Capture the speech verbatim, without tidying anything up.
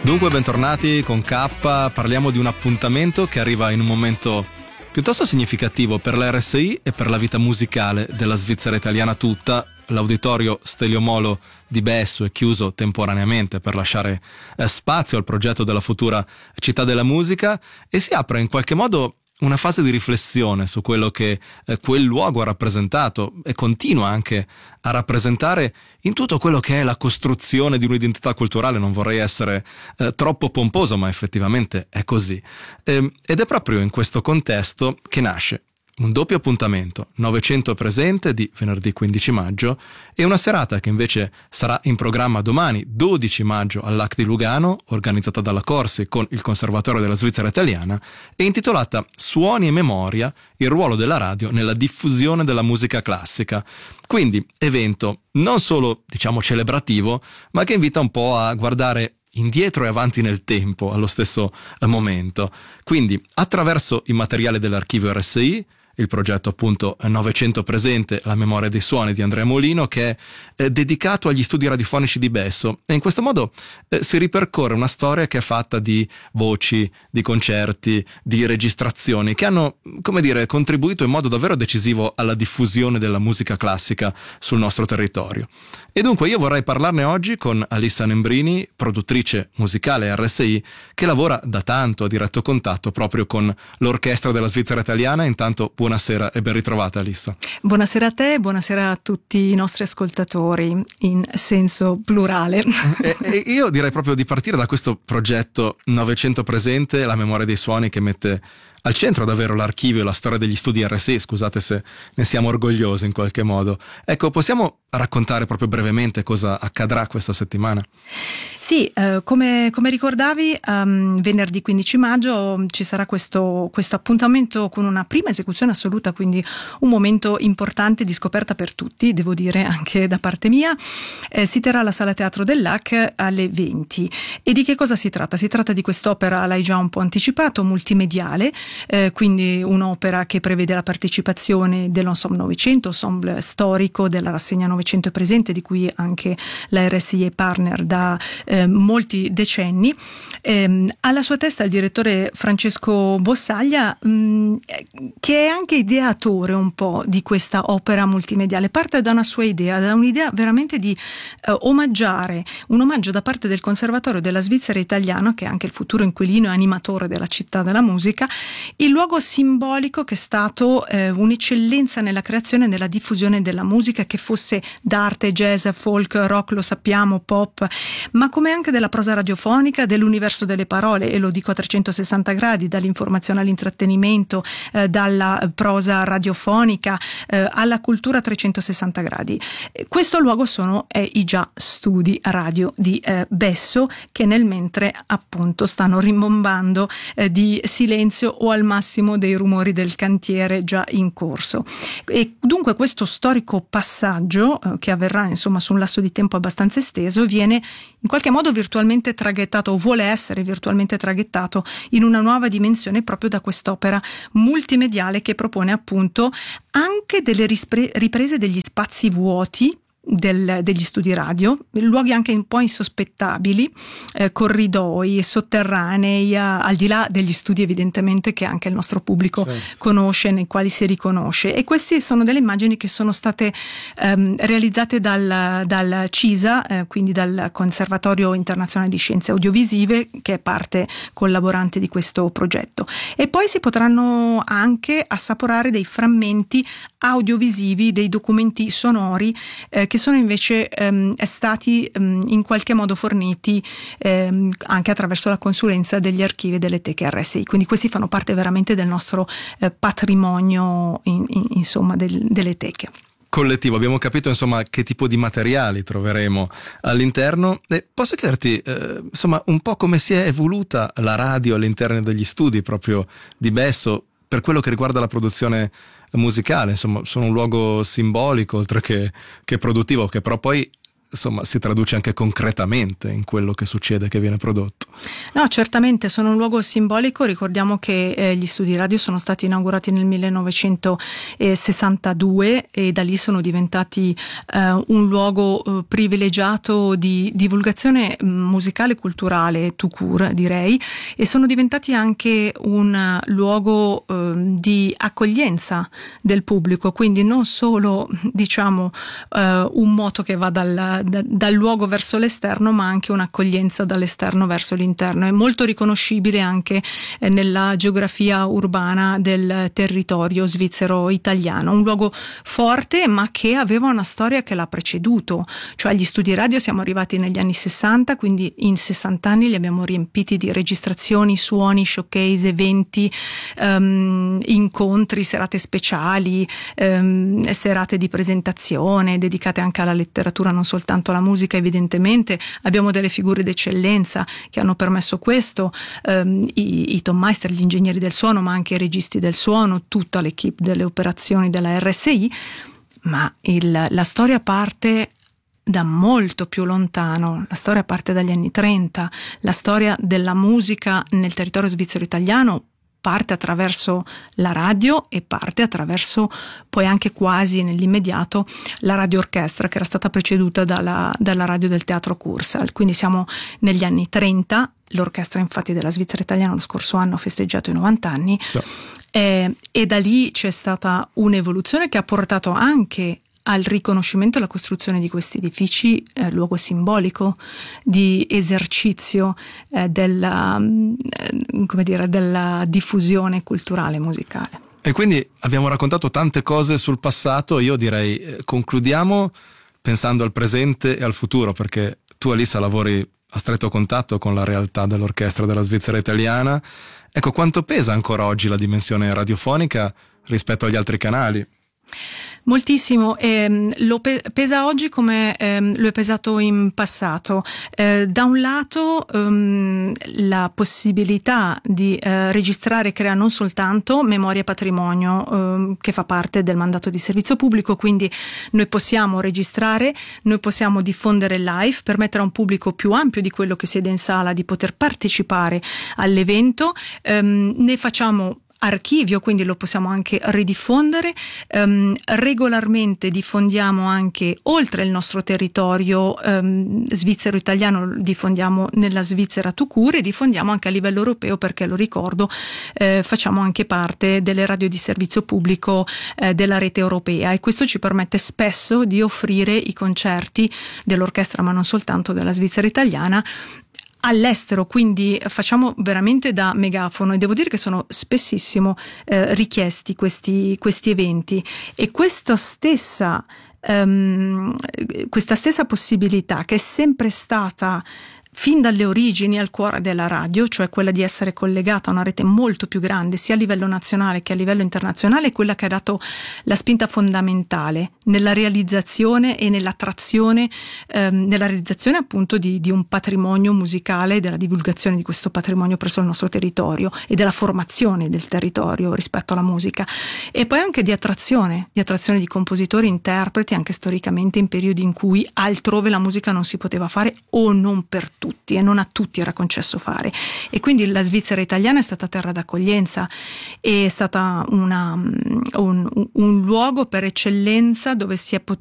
Dunque bentornati con K, parliamo di un appuntamento che arriva in un momento piuttosto significativo per la R S I e per la vita musicale della Svizzera italiana tutta. L'auditorio Stelio Molo di Besso è chiuso temporaneamente per lasciare eh, spazio al progetto della futura città della musica e si apre in qualche modo una fase di riflessione su quello che eh, quel luogo ha rappresentato e continua anche a rappresentare in tutto quello che è la costruzione di un'identità culturale. Non vorrei essere eh, troppo pomposo, ma effettivamente è così. E, ed è proprio in questo contesto che nasce un doppio appuntamento, Novecento presente, di venerdì quindici maggio, e una serata che invece sarà in programma domani, dodici maggio, all'A C di Lugano, organizzata dalla Corsi con il Conservatorio della Svizzera Italiana, e intitolata Suoni e Memoria, il ruolo della radio nella diffusione della musica classica. Quindi evento non solo, diciamo, celebrativo, ma che invita un po' a guardare indietro e avanti nel tempo allo stesso momento. Quindi attraverso il materiale dell'archivio R S I, il progetto appunto Novecento presente, la memoria dei suoni di Andrea Molino, che è eh, dedicato agli studi radiofonici di Besso, e in questo modo eh, si ripercorre una storia che è fatta di voci, di concerti, di registrazioni che hanno, come dire, contribuito in modo davvero decisivo alla diffusione della musica classica sul nostro territorio. E dunque io vorrei parlarne oggi con Alissa Nembrini, produttrice musicale R S I, che lavora da tanto a diretto contatto proprio con l'orchestra della Svizzera Italiana. Intanto buonasera e ben ritrovata, Alissa. Buonasera a te, buonasera a tutti i nostri ascoltatori in senso plurale. E, e io direi proprio di partire da questo progetto Novecento presente, la memoria dei suoni, che mette al centro davvero l'archivio e la storia degli studi R S I. Scusate se ne siamo orgogliosi in qualche modo. Ecco, possiamo raccontare proprio brevemente cosa accadrà questa settimana? Sì, eh, come, come ricordavi, um, venerdì quindici maggio ci sarà questo, questo appuntamento con una prima esecuzione assoluta, quindi un momento importante di scoperta per tutti, devo dire anche da parte mia. Eh, si terrà alla Sala Teatro dell'A C alle venti. E di che cosa si tratta? Si tratta di quest'opera, l'hai già un po' anticipato, multimediale, eh, quindi un'opera che prevede la partecipazione dell'Ensemble Novecento, ensemble storico della rassegna Novecento presente, di cui anche la R S I è partner da eh, molti decenni. Eh, alla sua testa il direttore Francesco Bossaglia, mh, che è anche ideatore un po' di questa opera multimediale. Parte da una sua idea, da un'idea veramente di eh, omaggiare, un omaggio da parte del Conservatorio della Svizzera Italiana, che è anche il futuro inquilino e animatore della città della musica, il luogo simbolico che è stato eh, un'eccellenza nella creazione e nella diffusione della musica, che fosse d'arte, jazz, folk, rock, lo sappiamo, pop, ma come anche della prosa radiofonica, dell'universo delle parole, e lo dico a trecentosessanta gradi, dall'informazione all'intrattenimento, eh, dalla prosa radiofonica eh, alla cultura a trecentosessanta gradi. Questo luogo sono eh, i già studi radio di eh, Besso, che nel mentre appunto stanno rimbombando eh, di silenzio o al massimo dei rumori del cantiere già in corso. E dunque questo storico passaggio eh, che avverrà insomma su un lasso di tempo abbastanza esteso viene in qualche modo virtualmente traghettato, o vuole essere virtualmente traghettato in una nuova dimensione proprio da quest'opera multimediale, che propone appunto anche delle rispre- riprese degli spazi vuoti Del, degli studi radio, luoghi anche un po' insospettabili, eh, corridoi sotterranei, a, al di là degli studi evidentemente che anche il nostro pubblico sì. conosce, nei quali si riconosce. E queste sono delle immagini che sono state ehm, realizzate dal, dal CISA, eh, quindi dal Conservatorio Internazionale di Scienze Audiovisive, che è parte collaborante di questo progetto. E poi si potranno anche assaporare dei frammenti audiovisivi, dei documenti sonori eh, che sono invece ehm, stati ehm, in qualche modo forniti ehm, anche attraverso la consulenza degli archivi delle teche R S I. Quindi questi fanno parte veramente del nostro eh, patrimonio in, in, insomma del, delle teche. Collettivo. Abbiamo capito insomma che tipo di materiali troveremo all'interno, e posso chiederti eh, insomma un po' come si è evoluta la radio all'interno degli studi proprio di Besso per quello che riguarda la produzione musicale. Insomma, sono un luogo simbolico oltre che, che produttivo, che però poi insomma si traduce anche concretamente in quello che succede, che viene prodotto. No, certamente sono un luogo simbolico. Ricordiamo che eh, gli studi radio sono stati inaugurati nel millenovecentosessantadue e da lì sono diventati eh, un luogo eh, privilegiato di divulgazione musicale e culturale tout court, direi, e sono diventati anche un luogo eh, di accoglienza del pubblico, quindi non solo, diciamo, eh, un moto che va dal, da, dal luogo verso l'esterno, ma anche un'accoglienza dall'esterno verso l'interno. È molto riconoscibile anche eh, nella geografia urbana del territorio svizzero-italiano, un luogo forte ma che aveva una storia che l'ha preceduto, cioè gli studi radio siamo arrivati negli anni sessanta, quindi in sessanta anni li abbiamo riempiti di registrazioni, suoni, showcase, eventi, um, incontri, serate speciali, um, serate di presentazione dedicate anche alla letteratura, non soltanto alla musica. Evidentemente abbiamo delle figure d'eccellenza che hanno permesso questo, um, i, i Tom Meister, gli ingegneri del suono, ma anche i registi del suono, tutta l'equipe delle operazioni della R S I, ma il, la storia parte da molto più lontano. La storia parte dagli anni trenta, la storia della musica nel territorio svizzero italiano parte attraverso la radio e parte attraverso poi anche quasi nell'immediato la radio orchestra, che era stata preceduta dalla, dalla radio del Teatro Kursaal. Quindi siamo negli anni trenta, l'orchestra infatti della Svizzera italiana lo scorso anno ha festeggiato i novanta anni, sì. eh, e da lì c'è stata un'evoluzione che ha portato anche al riconoscimento e alla costruzione di questi edifici, eh, luogo simbolico di esercizio eh, della, eh, come dire, della diffusione culturale e musicale. E quindi abbiamo raccontato tante cose sul passato. Io direi eh, concludiamo pensando al presente e al futuro, perché tu, Alissa, lavori a stretto contatto con la realtà dell'orchestra della Svizzera italiana. Ecco, quanto pesa ancora oggi la dimensione radiofonica rispetto agli altri canali? Moltissimo, ehm, lo pe- pesa oggi come ehm, lo è pesato in passato. Eh, da un lato ehm, la possibilità di eh, registrare crea non soltanto memoria e patrimonio, ehm, che fa parte del mandato di servizio pubblico, quindi noi possiamo registrare, noi possiamo diffondere live, permettere a un pubblico più ampio di quello che siede in sala di poter partecipare all'evento. Ehm, ne facciamo archivio, quindi lo possiamo anche ridiffondere. Um, regolarmente diffondiamo anche oltre il nostro territorio um, svizzero-italiano, diffondiamo nella Svizzera tout court e diffondiamo anche a livello europeo, perché lo ricordo, eh, facciamo anche parte delle radio di servizio pubblico eh, della rete europea, e questo ci permette spesso di offrire i concerti dell'orchestra, ma non soltanto della Svizzera italiana, all'estero, quindi facciamo veramente da megafono, e devo dire che sono spessissimo eh, richiesti questi, questi eventi, e questa stessa, um, questa stessa possibilità, che è sempre stata fin dalle origini al cuore della radio, cioè quella di essere collegata a una rete molto più grande sia a livello nazionale che a livello internazionale, è quella che ha dato la spinta fondamentale nella realizzazione e nell'attrazione, ehm, nella realizzazione appunto di, di un patrimonio musicale, della divulgazione di questo patrimonio presso il nostro territorio e della formazione del territorio rispetto alla musica, e poi anche di attrazione, di attrazione di compositori, interpreti, anche storicamente in periodi in cui altrove la musica non si poteva fare o non per tutti, e non a tutti era concesso fare, e quindi la Svizzera italiana è stata terra d'accoglienza, è stata una, un, un luogo per eccellenza dove si è potuto